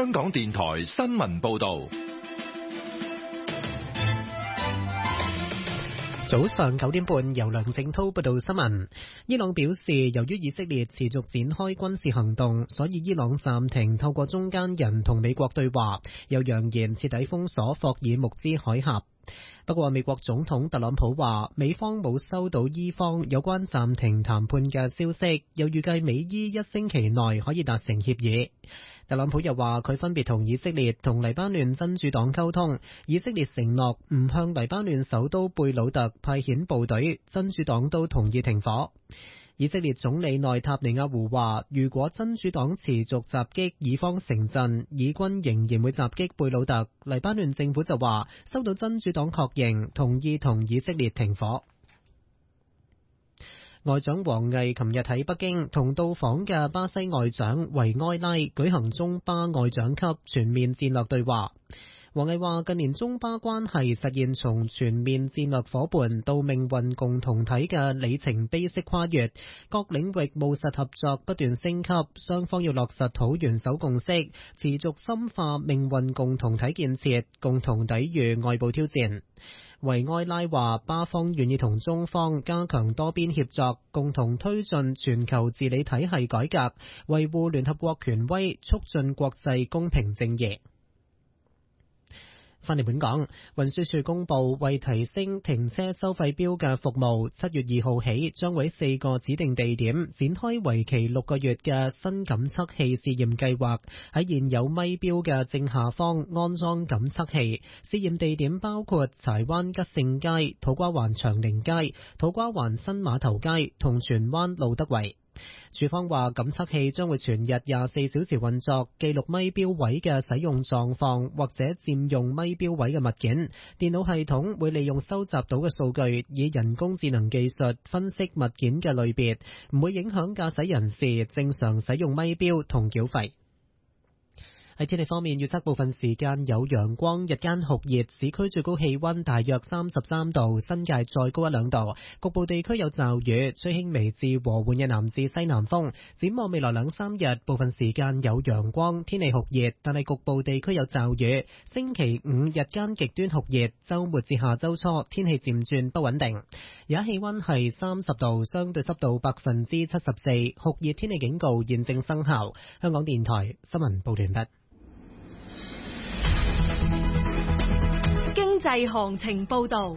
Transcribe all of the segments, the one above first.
香港電台新聞報道。 早上9點半，由梁正濤報道新聞。伊朗表示，由於以色列持續展開軍事行動，所以伊朗暫停透過中間人同美國對話，又揚言徹底封鎖霍爾木茲海峽。不過，美國總統特朗普話，美方冇收到伊方有關暫停談判嘅消息，又預計美伊1星期內可以達成協議。特朗普又話，佢分別同以色列同黎巴嫩真主黨溝通，以色列承諾唔向黎巴嫩首都貝魯特派遣部隊，真主黨都同意停火。以色列總理內塔尼亞胡話，如果真主黨持續襲擊以方城鎮，以軍仍然會襲擊貝魯特。黎巴嫩政府就話，收到真主黨確認，同意同以色列停火。外長王毅琴日喺北京同到訪嘅巴西外長維埃拉舉行中巴外長級全面戰略對話。王毅話，近年中巴關係實現從全面戰略夥伴到命運共同體嘅里程碑式跨越，各領域務實合作不斷升級，雙方要落實好元首共識，持續深化命運共同體建設，共同抵禦外部挑戰。維埃拉話，巴方願意同中方加強多邊協作，共同推進全球治理體系改革，維護聯合國權威，促進國際公平正義。翻嚟本港，運輸署公布為提升停車收費錶嘅服務，7月2號起將會4個指定地點展開為期6個月嘅新感測器試驗計劃，喺現有咪錶嘅正下方安裝感測器。試驗地點包括柴灣吉盛街、土瓜灣長寧街、土瓜灣新碼頭街同荃灣路德圍。署方話，感測器將會全日24小時運作，記錄咪錶位嘅使用狀況或者佔用咪錶位嘅物件。電腦系統會利用收集到嘅數據，以人工智能技術分析物件嘅類別，唔會影響駕駛人士正常使用咪錶同繳費。喺天氣方面，預測部分時間有陽光，日間酷熱，市區最高氣溫大約33度，新界再高1-2度，局部地區有驟雨，吹輕微至和緩嘅南至西南風。展望未來2-3日，部分時間有陽光，天氣酷熱，但係局部地區有驟雨。星期5日間極端酷熱，週末至下週初天氣漸轉不穩定。而家氣溫係30度，相對濕度74%，酷熱天氣警告現正生效。香港電台新聞報完畢。 經濟行情報道。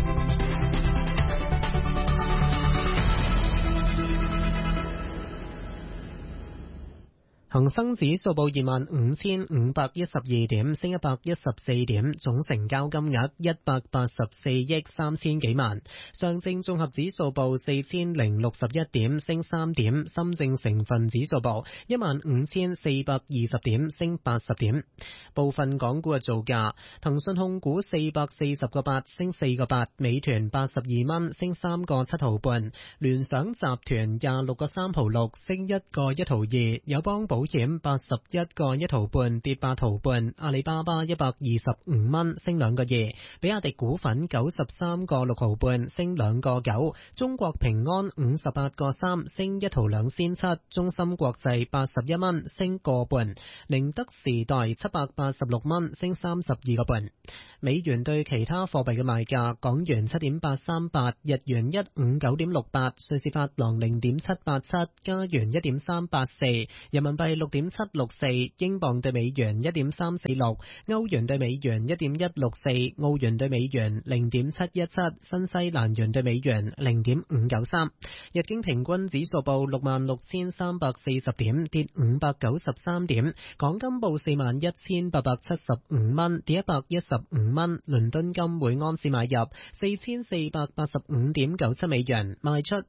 恒生指數報25,512點，升114點，總成交金額184億3千幾萬。上證綜合指數報4,061點，升3點。深證成分指數報15,420點，升80點。部分港股嘅造價：騰訊控股440個8，升4個8；美團82蚊，升3個7毫半；聯想集團26個3毫6，升1個1毫2；友邦保險81個1毫半，跌8毫半；阿里巴巴125蚊，升2個2；比亞迪股份93個6毫半，升2個9；中國平安58個3，升1毫2仙7；中芯國際81蚊，升個半；寧德時代786蚊，升32個半。美元對其他貨幣嘅賣價：港元7.838，日元159.68，瑞士法郎0.787，加元1.384，人民幣6.764，英鎊對美元1.346，歐元對美元1.164，澳元對美元0.717，新西蘭元對美元0.593。日經平均指數報66,340點，跌593點。港金報41,875蚊，跌115蚊。倫敦金每盎司買入4485.97美元，賣出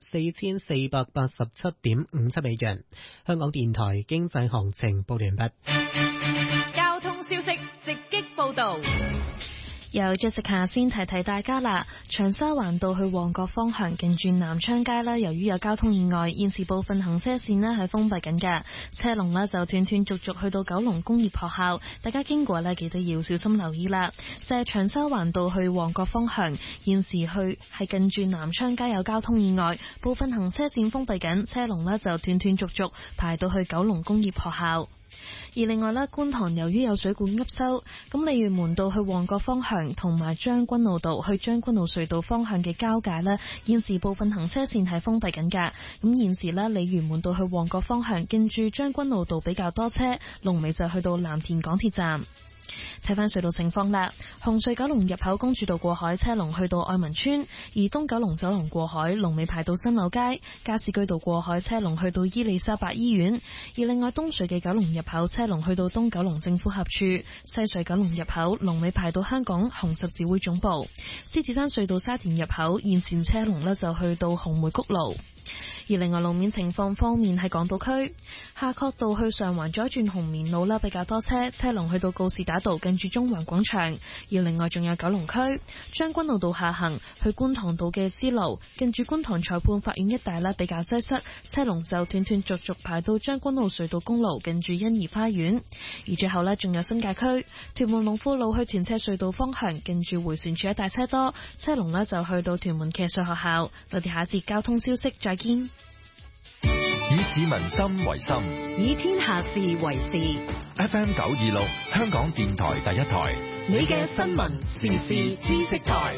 4487.57美元。香港電台經濟行情報完畢。 交通消息直擊報道。 由 Jessica 先提提大家啦，長沙灣道去旺角方向近住南昌街啦，由於有交通意外，現時部分行車線呢係封閉緊嘅，車龍呢就斷斷續續去到九龍工業學校，大家經過呢記得要小心留意啦。就係長沙灣道去旺角方向，現時去係近住南昌街有交通意外，部分行車線封閉緊，車龍呢就斷斷續續排到去九龍工業學校。 而另外咧，觀塘由於有水管急修，咁鯉魚門道去旺角方向同埋將軍澳道去將軍澳隧道方向嘅交界咧，現時部分行車線係封閉緊㗎。咁現時咧，鯉魚門道去旺角方向近住將軍澳道比較多車，龍尾就去到藍田港鐵站。睇返隧道情況啦，紅隧九龍入口公主道過海車龍去到愛民村，而東九龍走廊過海龍尾排到新柳街，加士居道過海車龍去到伊利沙伯醫院，而另外東隧嘅九龍入口車龍去到東九龍政府合署，西隧九龍入口龍尾排到香港紅十字會總部，獅子山隧道沙田入口現線車龍呢就去到紅梅谷路。而另外路面情況方面，喺港島區夏慤道去上環左轉紅棉路啦，比較多車，車龍去到告士打道近住中環廣場。而另外仲有九龍區將軍澳道下行去觀塘道嘅支路，近住觀塘裁判法院一帶啦，比較擠塞，車龍就斷斷續續排到將軍澳隧道公路近住欣怡花園。而最後呢，仲有新界區屯門龍富路去屯赤隧道方向，近住迴旋處一帶車多，車龍呢就去到屯門騎術學校。我哋下一節交通消息再見。 以市民心為心， 以天下事為事。 FM 926，香港電台第一台， 你嘅新聞時事知識台。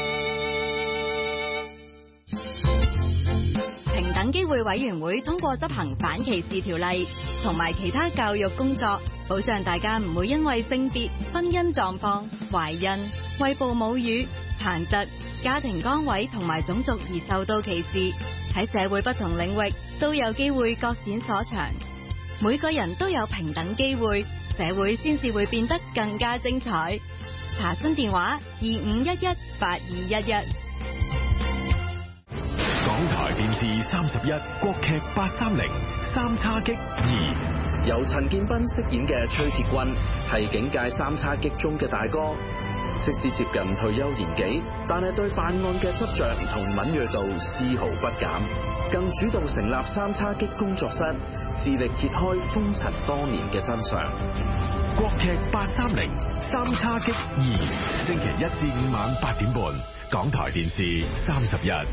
平等機會委員會通過執行反歧視條例同埋其他教育工作，保障大家唔會因為性別、婚姻狀況、懷孕、餵哺母乳、殘疾、家庭崗位同埋種族而受到歧視。喺社會不同領域都有機會各展所長，每個人都有平等機會，社會先至會變得更加精彩。查詢電話25118211。 港台電視31，國劇830三叉戟2， 由陳建斌飾演嘅崔鐵軍係警界三叉戟中嘅大哥。即使接近退休年紀，但係對辦案嘅執着同敏銳度絲毫不減，更主動成立三叉戟工作室，致力揭開封塵多年嘅真相。 國劇830三叉戟2，星期1至5晚8點半，港台電視31。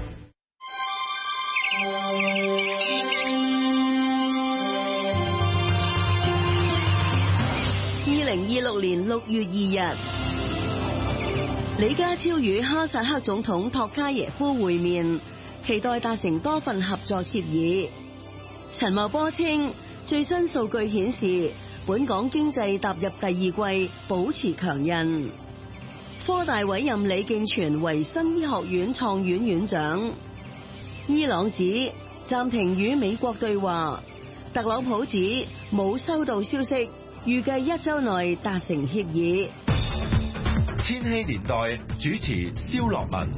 2026年6月2日。李家超與哈薩克總統托卡耶夫會面，期待達成多份合作協議。陳茂波稱，最新數據顯示，本港經濟踏入第二季，保持強韌。科大委任李敬全為新醫學院創院院長。伊朗指暫停與美國對話，特朗普指冇收到消息，預計1週內達成協議。 千禧年代主持蕭樂文。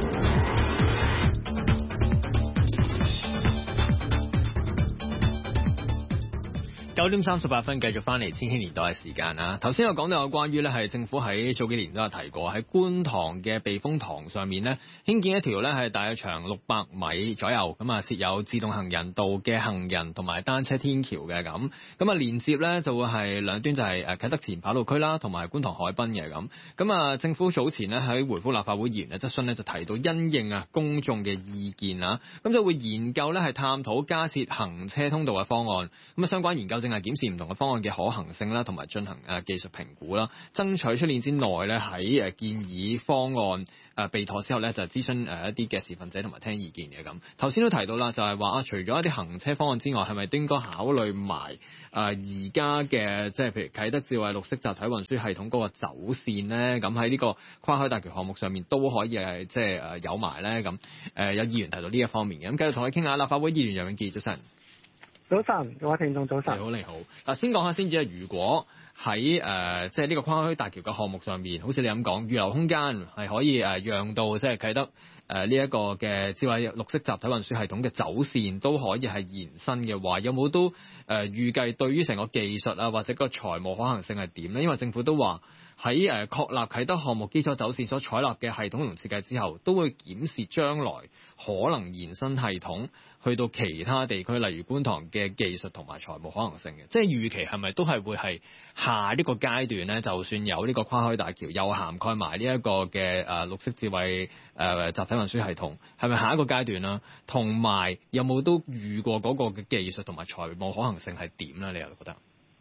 9點38分，繼續翻嚟千禧年代嘅時間啊！頭先我講到有關於咧係政府喺早幾年都有提過，喺觀塘嘅避風塘上面咧興建一條咧係大約長600米左右，咁啊設有自動行人道嘅行人同埋單車天橋嘅咁啊連接咧就會係兩端就係啟德前跑道區啦，同埋觀塘海濱嘅咁啊政府早前咧喺回覆立法會議員嘅質詢咧就提到因應啊公眾嘅意見啊，咁就會研究咧係探討加設行車通道嘅方案，咁啊相關研究正係檢視唔同嘅方案嘅可行性啦，同埋進行技術評估啦，爭取出年之內咧喺建議方案備妥之後咧就諮詢一啲嘅持份者同埋聽意見嘅咁。頭先都提到啦，就係話除咗一啲行車方案之外，係咪都應該考慮埋而家嘅即係譬如啟德智慧綠色集體運輸系統嗰個走線咧？咁喺呢個跨海大橋項目上面都可以即係有埋咧咁。有議員提到呢一方面嘅，咁繼續同你傾下。立法會議員楊永杰，早晨。 早晨，各位聽眾早晨。 你好。嗱，先講下先至，如果喺即係呢個跨海大橋嘅項目上面，好似你咁講，預留空間係可以讓到即係啟德呢一個嘅智慧綠色集體運輸系統嘅走線都可以係延伸嘅話，有冇都預計對於成個技術啊或者個財務可行性係點咧？因為政府都話喺確立啟德項目基礎走線所採納嘅系統同設計之後，都會檢視將來可能延伸系統去到其他地區，例如觀塘嘅技術同埋財務可行性嘅，即係預期係咪都係會係下一個階段咧？就算有呢個跨海大橋，又涵蓋埋呢一個嘅綠色智慧集體運輸系統，係咪下一個階段啦？同埋有冇都預過嗰個嘅技術同埋財務可行性係點咧？你又覺得？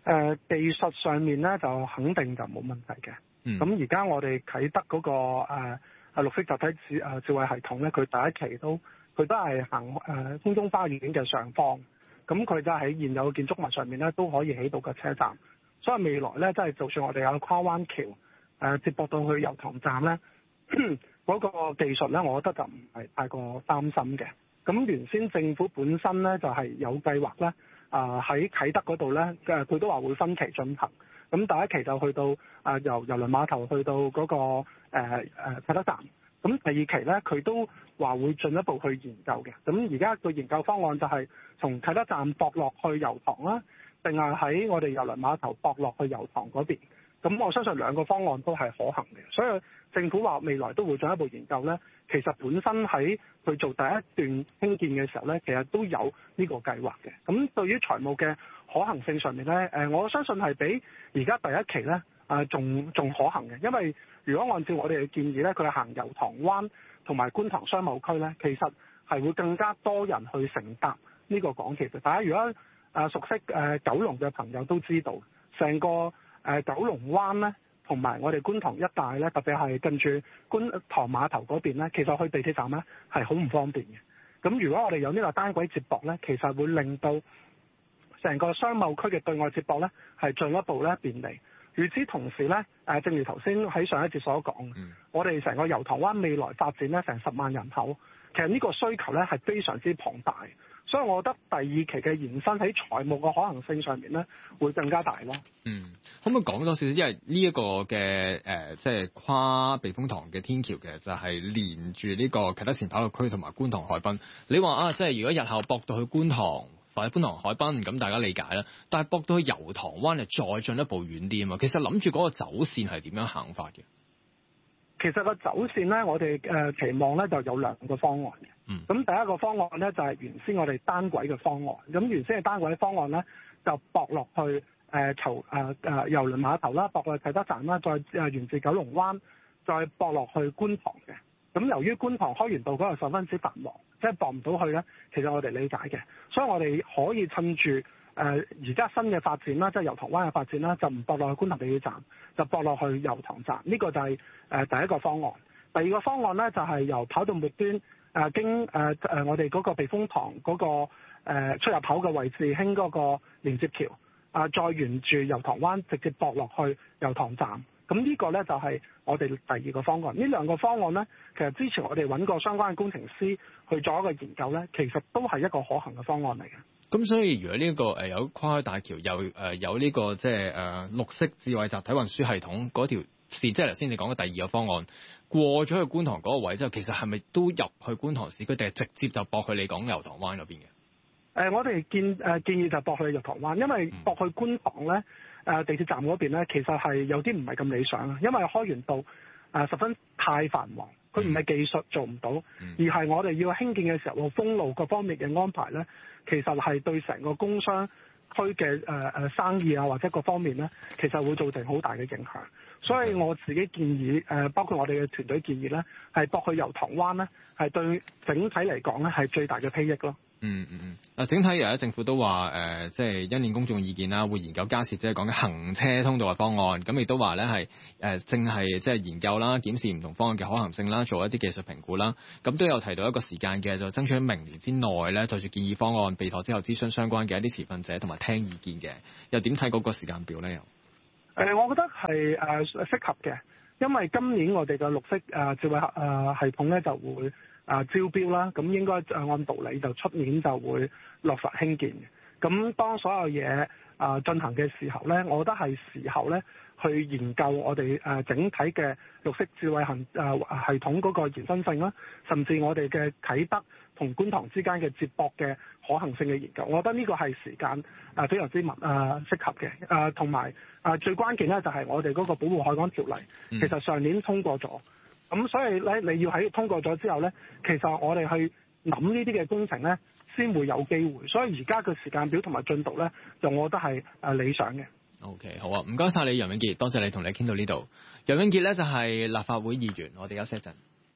技術上面咧就肯定就冇問題嘅。咁而家我哋啟德嗰、個綠色集體智慧系統咧，佢第一期佢都係行空中花園嘅上方，咁佢就喺現有嘅建築物上面咧都可以起到個車站，所以未來咧即係就算我哋有跨灣橋接駁到去油塘站咧，嗰、個技術咧，我覺得就唔係太過擔心嘅。咁原先政府本身咧就係有計劃咧，喺啟德嗰度咧，佢都話會分期進行。咁第一期就去到由郵輪碼頭去到嗰、個啟德站。咁第二期咧，佢都話會進一步去研究嘅。咁而家個研究方案就係從啟德站駁落去油塘啦，定係喺我哋郵輪碼頭駁落去油塘嗰邊。咁我相信兩個方案都係可行嘅，所以政府話未來都會進一步研究咧。其實本身喺佢做第一段興建嘅時候咧，其實都有呢個計劃嘅。咁對於財務嘅可行性上面咧，我相信係比而家第一期咧仲可行嘅，因為如果按照我哋嘅建議咧，佢係行油塘灣同埋觀塘商貿區咧，其實係會更加多人去乘搭呢個港鐵嘅。大家如果熟悉九龍嘅朋友都知道，成個九龍灣咧，同埋我哋觀塘一帶咧，特別係近住觀塘碼頭嗰邊咧，其實去地鐵站咧係好唔方便嘅。咁如果我哋有呢個單軌接駁咧，其實會令到成個商貿區嘅對外接駁咧係進一步咧便利。與此同時咧，正如頭先喺上一節所講，我哋成個油塘灣未來發展咧成10萬人口，其實呢個需求咧係非常之龐大。所以我覺得第二期嘅延伸喺財務嘅可行性上面咧，會更加大咯。 可唔可以講多少少？因為呢一個嘅即係跨避風塘嘅天橋嘅，就係連住呢個啟德前跑道區同埋觀塘海濱。你話即係如果日後駁到去觀塘或者觀塘海濱，咁大家理解啦。但係駁到去油塘灣係再進一步遠啲啊嘛。其實諗住嗰個走線係點樣行法嘅？ 其實個走線咧，我哋期望咧就有兩個方案嘅。咁第一個方案咧就係原先我哋單軌嘅方案。咁原先嘅單軌嘅方案咧就駁落去郵輪碼頭啦，駁落去啟德站啦，再沿至九龍灣，再駁落去觀塘嘅。咁由於觀塘開源道嗰度十分之繁忙，即係駁唔到去咧，其實我哋理解嘅。所以我哋可以趁住而家新嘅發展啦，即係油塘灣嘅發展啦，就唔駁落去觀塘地鐵站，就駁落去油塘站。呢個就係第一個方案。第二個方案咧就係由跑道末端經我哋嗰個避風塘嗰個出入口嘅位置興嗰個連接橋再沿住油塘灣直接駁落去油塘站。咁呢個咧就係我哋第二個方案。呢兩個方案咧，其實之前我哋揾過相關嘅工程師去做一個研究咧，其實都係一個可行嘅方案嚟嘅。 咁所以如果呢個有跨海大橋，又有呢個即係綠色智慧集體運輸系統嗰條線，即係頭先你講嘅第二個方案，過咗去觀塘嗰個位之後，其實係咪都入去觀塘市區，定係直接就駁去你講油塘灣嗰邊嘅？我哋建議就駁去油塘灣，因為駁去觀塘咧地鐵站嗰邊咧，其實係有啲唔係咁理想啊，因為開源道十分太繁忙。佢唔係技術做唔到，而係我哋要興建嘅時候，封路各方面嘅安排咧，其實係對成個工商區嘅生意啊，或者各方面咧，其實會造成好大嘅影響。所以我自己建議包括我哋嘅團隊建議咧，係駁去油塘灣咧，係對整體嚟講咧係最大嘅裨益咯。整體而家政府都話即係因應公眾意見啦，會研究加設即係講嘅行車通道嘅方案。咁亦都話咧係正係即係研究啦，檢視唔同方案嘅可行性啦，做一啲技術評估啦。咁都有提到一個時間嘅，就爭取喺明年之內咧，就住建議方案備妥之後，諮詢相關嘅一啲持份者同埋聽意見嘅。又點睇嗰個時間表咧？ 我覺得係適合嘅，因為今年我哋嘅綠色智慧系統咧就會招標啦，咁應該按道理就出年就會落實興建嘅。咁當所有嘢進行嘅時候咧，我覺得係時候咧去研究我哋整體嘅綠色智慧系統嗰個延伸性啦，甚至我哋嘅啟德同觀塘之間嘅接駁嘅可行性嘅研究。我覺得呢個係時間非常之適合嘅。同埋最關鍵咧就係我哋嗰個保護海港條例，其實上年通過咗。咁所以咧，你要喺通過咗之後咧，其實我哋去諗呢啲嘅工程咧，先會有機會。所以而家嘅時間表同埋進度咧，就我覺得係理想嘅。 OK， 好啊，唔該晒你楊永杰，多謝你同你傾到呢度。楊永杰咧就係立法會議員，我哋休息一陣。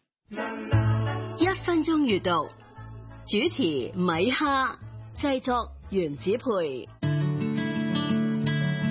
1分鐘閱讀，主持米哈，製作袁子培。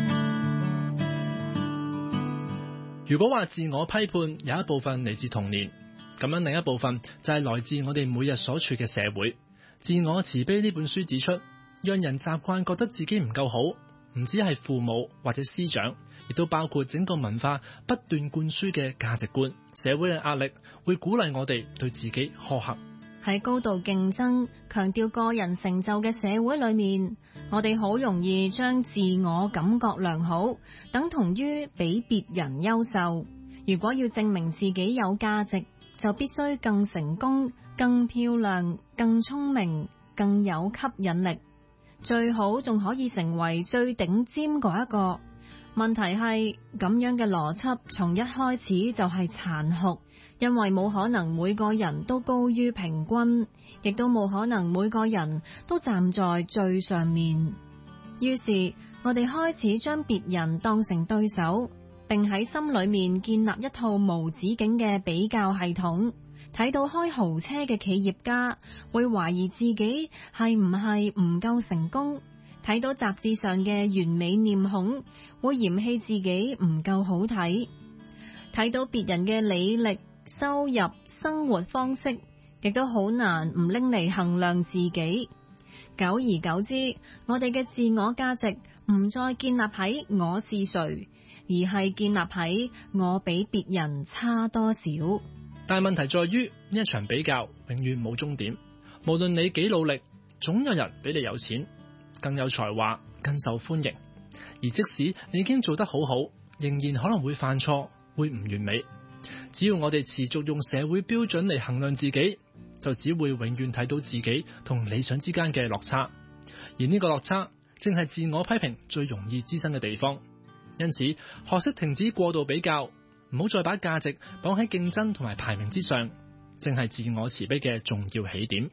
如果話自我批判有一部分嚟自童年，咁樣另一部分就係來自我哋每日所處嘅社會。自我慈悲呢本書指出，讓人習慣覺得自己唔夠好，唔止係父母或者師長，亦都包括整個文化不斷灌輸嘅價值觀。社會嘅壓力會鼓勵我哋對自己苛刻。 喺高度競爭、強調個人成就嘅社會裏面，我哋好容易將自我感覺良好等同於比別人優秀。如果要證明自己有價值，就必須更成功、更漂亮、更聰明、更有吸引力，最好仲可以成為最頂尖嗰一個。問題係咁樣嘅邏輯從一開始就係殘酷，因為冇可能每個人都高於平均，亦都冇可能每個人都站在最上面。於是我哋開始將別人當成對手，並喺心裏面建立一套無止境嘅比較系統。睇到開豪車嘅企業家，會懷疑自己係唔係唔夠成功；睇到雜誌上嘅完美臉孔，會嫌棄自己唔夠好睇；睇到別人嘅履歷、收入、生活方式，亦都好難唔拎嚟衡量自己。久而久之，我哋嘅自我價值唔再建立喺我是誰，而係建立喺我比別人差多少。 但係問題在於呢一場比較永遠冇終點，無論你幾努力，總有人比你有錢、更有才華、更受歡迎。而即使你已經做得好好，仍然可能會犯錯，會唔完美。只要我哋持續用社會標準嚟衡量自己，就只會永遠睇到自己同理想之間嘅落差。而呢個落差正係自我批評最容易滋生嘅地方。因此，學識停止過度比較，唔好再把價值綁喺競爭同埋排名之上，正係自我慈悲嘅重要起點。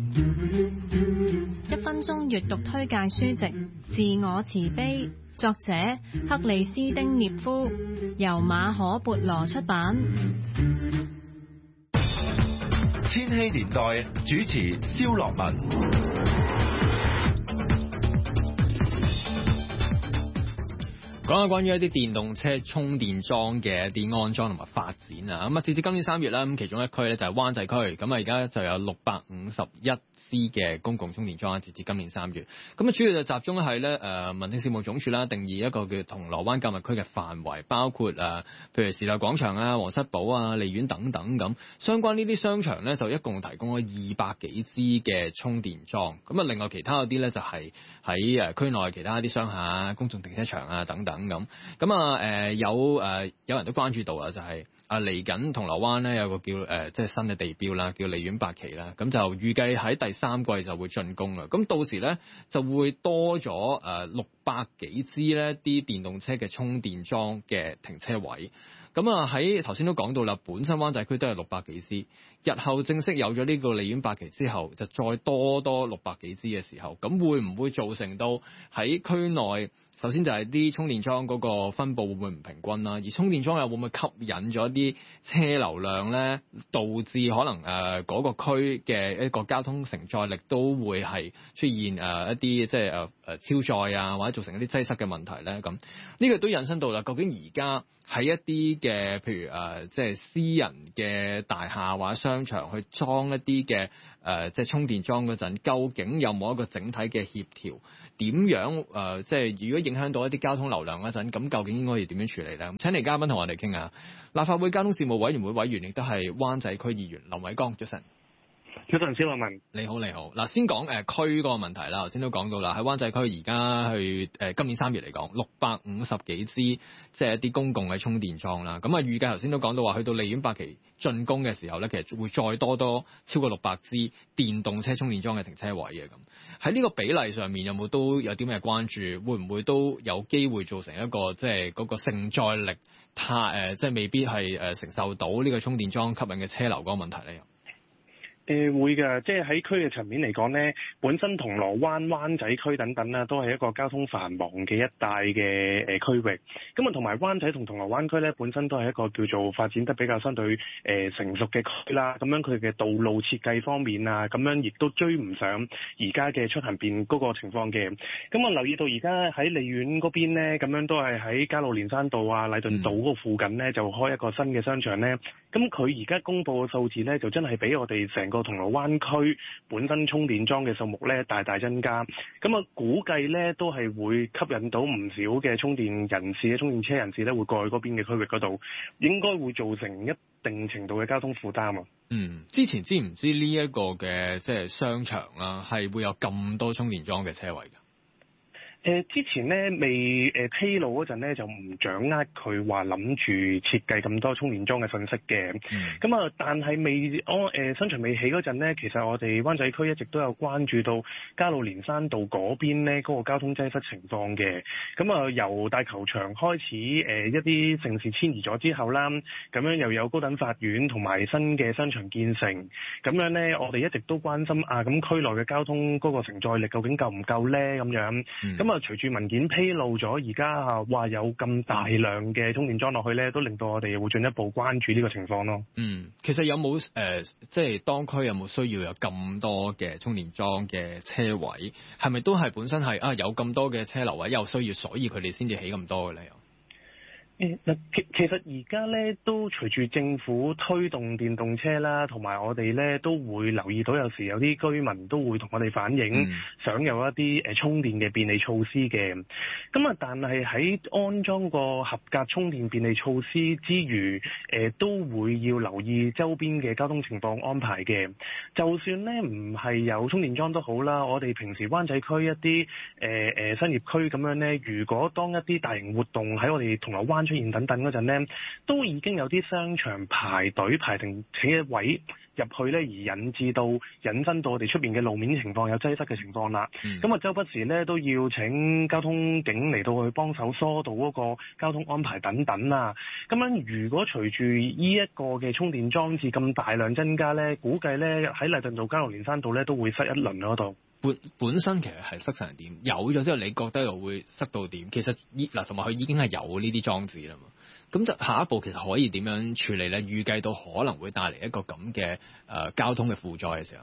1分鐘閱讀推介書籍《自我慈悲》，作者克里斯丁涅夫，由馬可孛羅出版。 千禧年代主持蕭樂文。 講下關於一啲電動車充電樁嘅一啲安裝同埋發展啊，咁啊，截至今年3月啦，咁其中一區咧就係灣仔區，咁啊而家就有651支嘅公共充電樁，截至今年3月，咁啊主要就集中喺咧民政事務總署啦，定義一個叫銅鑼灣購物區嘅範圍，包括譬如時代廣場啊、皇室堡啊、利苑等等咁，相關呢啲商場咧就一共提供咗200幾支嘅充電樁，咁啊另外其他嗰啲咧就係喺區內其他啲商廈、公眾停車場啊等等。咁啊有人都關注到啊，就係嚟緊銅鑼灣咧有個叫即係新嘅地標啦，叫利苑8期啦，咁就預計喺第3季就會竣工啦。咁到時咧就會多咗600幾支咧啲電動車嘅充電樁嘅停車位。咁啊喺頭先都講到啦，本身灣仔區都係600幾支，日後正式有咗呢個利苑8期之後，就再多600幾支嘅時候，咁會唔會造成到喺區內首先就係啲充電樁嗰個分佈會唔會唔平均啦？而充電樁又會唔會吸引咗啲車流量咧，導致可能嗰個區嘅一個交通承載力都會係出現一啲即係超載啊，或者造成一啲擠塞嘅問題咧？咁呢個都引申到啦，究竟而家喺一啲嘅譬如即係私人嘅大廈或者商場去裝一啲嘅即係充電樁嗰陣，究竟有冇一個整體嘅協調？點樣即係如果影響到一啲交通流量嗰陣，咁究竟應該要點樣處理咧？請嚟嘉賓同我哋傾下。立法會交通事務委員會委員亦都係灣仔區議員林偉江，早晨。 早晨，蕭樂文。 你好，你好。嗱，先講區嗰個問題啦。頭先都講到啦，喺灣仔區而家去今年3月嚟講，650幾支即係一啲公共嘅充電樁啦。咁啊，預計頭先都講到話，去到利苑8期竣工嘅時候咧，其實會再多超過600支電動車充電樁嘅停車位嘅。咁喺呢個比例上面，有冇都有啲咩關注？會唔會都有機會造成一個即係嗰個承載力太即係未必係承受到呢個充電樁吸引嘅車流嗰個問題咧？ 會嘅，即係喺區嘅層面嚟講呢，本身銅鑼灣、灣仔區等等啦，都係一個交通繁忙嘅一帶嘅區域。咁啊，同埋灣仔同銅鑼灣區呢，本身都係一個叫做發展得比較相對成熟嘅區啦。咁樣佢嘅道路設計方面啊，咁樣亦都追唔上而家嘅出行便嗰個情況嘅。咁我留意到而家喺利園嗰邊呢，咁樣都係喺加路連山道啊、禮頓道嗰個附近呢，就開一個新嘅商場呢。咁佢而家公布嘅數字呢，就真係比我哋成個銅鑼灣區本身充電樁嘅數目呢大大增加。咁啊，估計呢都係會吸引到唔少嘅充電人士、充電車人士呢會過去嗰邊嘅區域嗰度，應該會造成一定程度嘅交通負擔啊。 之前知唔知呢一個嘅即係商場啦，係會有咁多充電樁嘅車位㗎？ 之前呢未披露嗰陣呢，就唔掌握佢話諗住設計咁多充電樁嘅信息嘅。咁啊，但係商場未起嗰陣呢，其實我哋灣仔區一直都有關注到加路連山道嗰邊呢嗰個交通擠塞情況嘅。咁啊，由大球場開始一啲城市遷移咗之後啦，咁樣又有高等法院同埋新嘅商場建成，咁樣呢，我哋一直都關心咁區內嘅交通嗰個承載力究竟夠唔夠呢？咁樣咁啊，隨住文件披露咗，而家話有咁大量嘅充電樁落去咧，都令到我哋會進一步關注呢個情況咯。 其實有冇即係當區有冇需要有咁多嘅充電樁嘅車位？係咪都係本身係有咁多嘅車流位有需要，所以佢哋先至起咁多嘅咧？ 其實而家咧都隨住政府推動電動車啦，同埋我哋咧都會留意到有時有啲居民都會同我哋反映，想有一啲充電嘅便利措施嘅。咁啊，但係喺安裝個合格充電便利措施之餘，都會要留意周邊嘅交通情況安排嘅。就算咧唔係有充電樁都好啦，我哋平時灣仔區一啲商業區咁樣咧，如果當一啲大型活動喺我哋銅鑼灣出現等等嗰陣呢，都已經有啲商場排隊排定車位入去呢，而引申到我哋出邊嘅路面情況有擠塞嘅情況啦。咁啊，周不時呢都要請交通警嚟到去幫手疏導嗰個交通安排等等啦。咁樣如果隨住呢一個嘅充電裝置咁大量增加呢，估計呢喺禮頓道、加路連山道呢都會塞一輪嗰度。 本身其實係塞成點？有咗之後，你覺得又會塞到點？其實同埋佢已經係有呢啲裝置啦嘛。咁就下一步其實可以點樣處理咧？預計到可能會帶嚟一個咁嘅交通嘅負載嘅時候。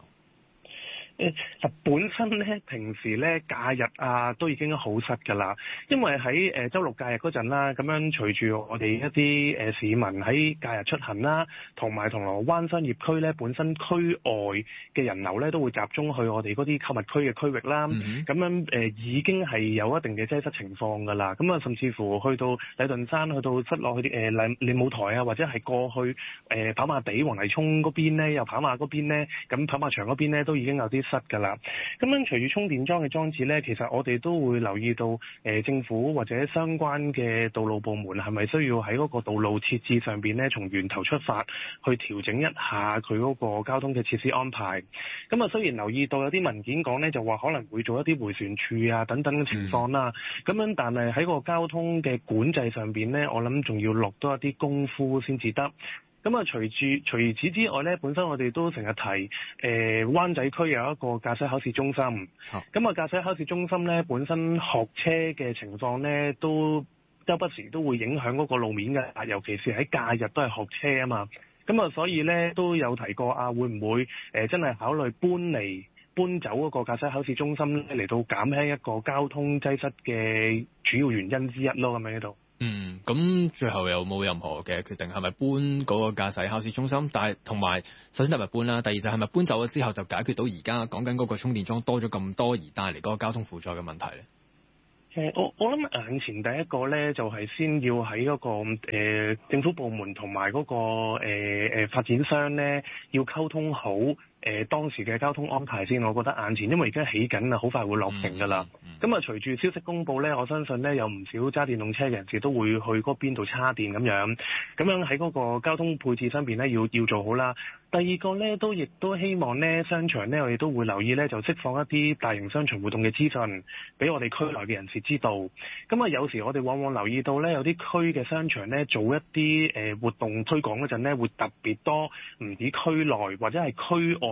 本身咧平時咧假日都已經好塞㗎啦，因為喺週六假日嗰陣啦，咁樣隨住我哋一啲市民喺假日出行啦，同埋銅鑼灣商業區咧本身區外嘅人流咧都會集中去我哋嗰啲購物區嘅區域啦，咁樣已經係有一定嘅擠塞情況㗎啦。咁啊，甚至乎去到禮頓山，去到塞落去啲利舞台啊，或者係過去跑馬地、黃泥涌嗰邊咧，又跑馬嗰邊咧，咁跑馬場嗰邊咧都已經有啲塞㗎啦。咁樣隨住充電樁嘅裝置咧，其實我哋都會留意到政府或者相關嘅道路部門係咪需要喺嗰個道路設置上邊咧，從源頭出發去調整一下佢嗰個交通嘅設施安排。咁啊，雖然留意到有啲文件講咧，就話可能會做一啲迴旋處啊等等嘅情況啦，咁樣但係喺個交通嘅管制上邊咧，我諗仲要落多一啲功夫先至得。咁啊，除此之外咧，本身我哋都成日提灣仔區有一個駕駛考試中心。咁啊，駕駛考試中心咧，本身學車嘅情況咧，都周不時都會影響嗰個路面嘅，尤其是喺假日都係學車啊嘛。咁啊，所以咧都有提過會唔會真係考慮搬走嗰個駕駛考試中心咧，嚟到減輕一個交通擠塞嘅主要原因之一咯，咁樣喺度。 咁最後有冇任何嘅決定？係咪搬嗰個駕駛考試中心？但係同埋首先係咪搬啦？第二就係咪搬走咗之後就解決到而家講緊嗰個充電樁多咗咁多而帶嚟嗰個交通負載嘅問題咧？ 我諗眼前第一個咧就係先要喺嗰個政府部門同埋嗰個發展商咧要溝通好當時嘅交通安排先。我覺得眼前因為而家起緊啦，好快會落成㗎啦。咁啊，隨住消息公佈咧，我相信咧有唔少揸電動車嘅人士都會去嗰邊度叉電咁樣喺嗰個交通配置上邊咧要做好啦。第二個咧亦都希望咧商場咧我哋都會留意咧，就釋放一啲大型商場活動嘅資訊俾我哋區內嘅人士知道。咁啊，有時我哋往往留意到咧有啲區嘅商場咧做一啲活動推廣嗰陣咧會特別多，唔止區內或者係區外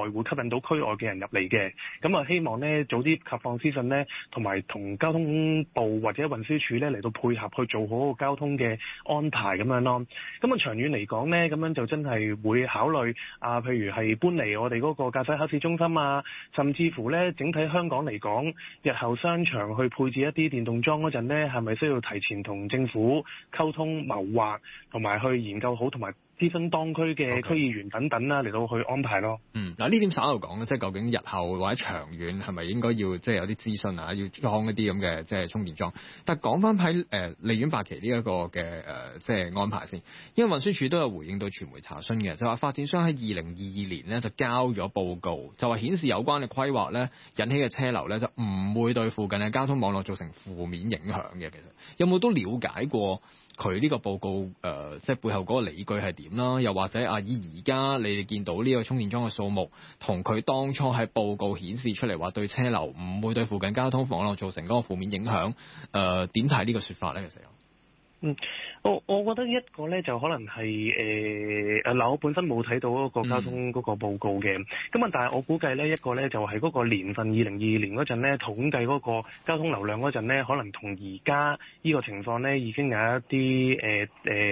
內會吸引到區外嘅人入嚟嘅。咁啊，希望呢早啲及放資訊呢，同埋同交通部或者運輸署呢嚟到配合去做好個交通嘅安排咁樣咯。咁啊，長遠嚟講呢，咁樣就真係會考慮譬如係搬嚟我哋嗰個駕駛考試中心啊，甚至乎呢整體香港嚟講，日後商場去配置一啲電動樁嗰陣呢，係咪需要提前同政府溝通謀劃，同埋去研究好，同埋諮詢當區嘅區議員等等啦，嚟到去安排咯。 嗱呢點稍後講嘅，即係究竟日後或者長遠係咪應該要即係有啲諮詢啊，要裝一啲咁嘅即係充電樁？但係講翻喺利園八期呢一個嘅即係安排先，因為運輸署都有回應到傳媒查詢嘅，就話發展商喺2022年呢就交咗報告，就話顯示有關嘅規劃咧引起嘅車流咧就唔會對附近嘅交通網絡造成負面影響嘅。其實有冇都了解過佢呢個報告即係背後嗰個理據係點啦？又或者以而家你哋見到呢個充電樁嘅數目，同佢當初喺報告顯示出嚟話對車流唔會對附近交通網絡造成嗰個負面影響，點睇呢個說法咧？其實我覺得一個咧就可能係我本身冇睇到嗰個交通嗰個報告嘅，咁但係我估計咧一個咧就係嗰個年份2022年嗰陣咧統計嗰個交通流量嗰陣咧，可能同而家呢個情況咧已經有一啲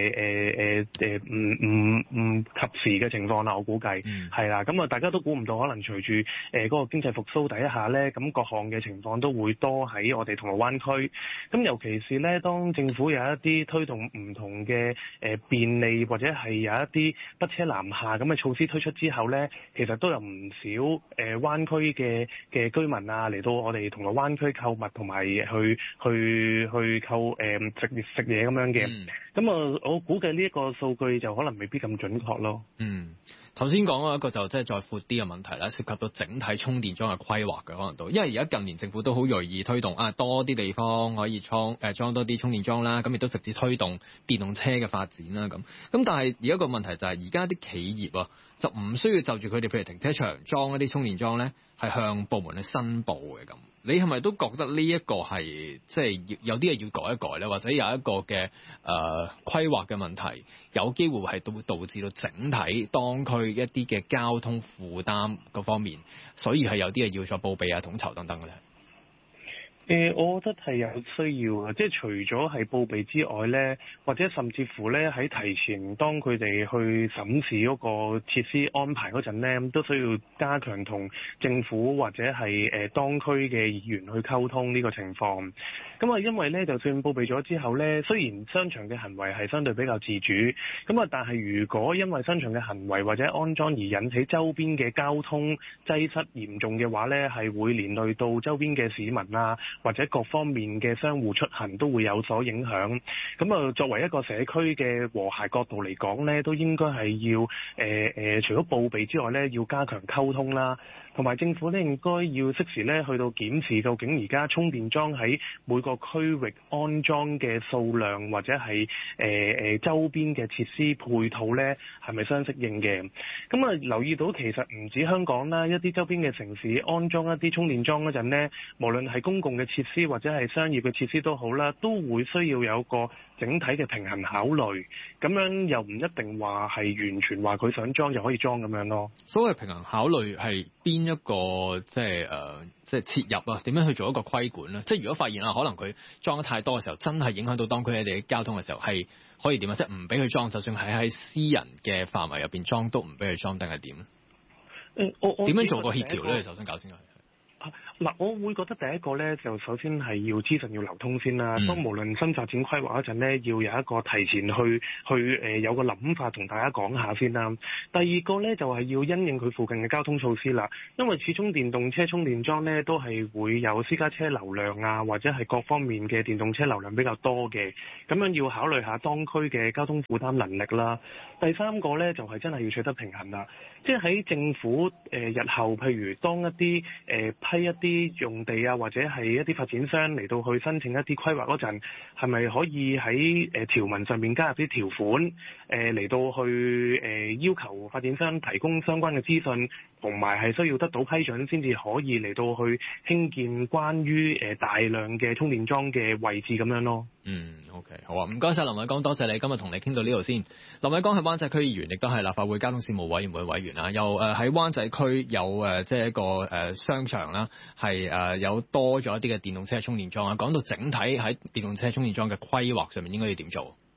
唔及時嘅情況啦，我估計係啦，咁大家都估唔到，可能隨住嗰個經濟復甦底下咧，咁各項嘅情況都會多喺我哋銅鑼灣區，咁尤其是咧當政府有一啲推動唔同嘅便利或者係有一啲北車南下咁嘅措施推出之後呢，其實都有唔少灣區嘅居民啊嚟到我哋銅鑼灣區購物同埋去購食嘢咁樣嘅。咁我估計呢一個數據就可能未必咁準確咯。 頭先講嗰一個就即係再闊啲嘅問題啦，涉及到整體充電樁嘅規劃嘅可能都，因為而家近年政府都好銳意推動多啲地方可以裝多啲充電樁啦，咁亦都直接推動電動車嘅發展啦咁。但係而家個問題就係而家啲企業就唔需要就住佢哋譬如停車場裝一啲充電樁咧，係向部門去申報嘅咁。你係咪都覺得呢一個係即係有啲嘢要改一改咧，或者有一個嘅規劃嘅問題，有機會係會導致到整體當區一啲嘅交通負擔嗰方面，所以係有啲嘢要再報備統籌等等嘅咧？ 我覺得係有需要嘅，即係除咗係報備之外呢，或者甚至乎呢喺提前當佢哋去審視嗰個設施安排嗰陣呢，都需要加強同政府或者係當區嘅議員去溝通呢個情況。咁因為呢，就算報備咗之後呢，雖然商場嘅行為係相對比較自主，但係如果因為商場嘅行為或者安裝而引起周邊嘅交通擠塞嚴重嘅話呢，係會連累到周邊嘅市民啊，或者各方面嘅商戶出行都會有所影響。作為一個社區嘅和諧角度嚟講呢，都應該係要除咗報備之外呢，要加強溝通啦。同埋政府呢，應該要適時呢去到檢視究竟而家充電樁喺每個區域安裝嘅數量，或者係周邊嘅設施配套呢係咪相適應嘅？留意到其實唔止香港啦，一啲周邊嘅城市安裝一啲充電樁嗰陣呢，無論係公共嘅設施或者係商業嘅設施都好啦，都會需要有個整體嘅平衡考慮。咁樣又唔一定話係完全話佢想裝就可以裝咁樣咯。 所謂平衡考慮係邊一個即係切入啊？點樣去做一個規管咧？即係如果發現可能佢裝得太多嘅時候，真係影響到當區你哋嘅交通嘅時候，係可以點啊？即係唔俾佢裝，就算係喺私人嘅範圍入邊裝，都唔俾佢裝，定係點咧？點樣做個協調咧？你首先搞清楚。 我會覺得第一個呢，就首先係要資訊要流通先啦。當無論新發展規劃嗰陣呢，要有一個提前去有個諗法同大家講下先啦。第二個呢，就係要因應佢附近嘅交通措施啦。因為始終電動車充電樁呢，都係會有私家車流量啊，或者係各方面嘅電動車流量比較多嘅。咁樣要考慮下當區嘅交通負擔能力啦。第三個呢，就係真係要取得平衡啦。即係喺政府日後譬如當一啲批一啲用地啊，或者係一啲發展商嚟到去申請一啲規劃嗰陣，係咪可以喺條文上面加入啲條款嚟到去要求發展商提供相關嘅資訊， 同埋係需要得到批准先至可以嚟到去興建關於大量嘅充電樁嘅位置咁樣咯。 OK， 好啊，唔該晒林偉江，多謝你今日同你傾到呢度先。林偉江係灣仔區議員，亦都係立法會交通事務委員會委員啦。又喺灣仔區有即係一個商場啦，係有多咗一啲嘅電動車充電樁啊。講到整體喺電動車充電樁嘅規劃上面應該要點做？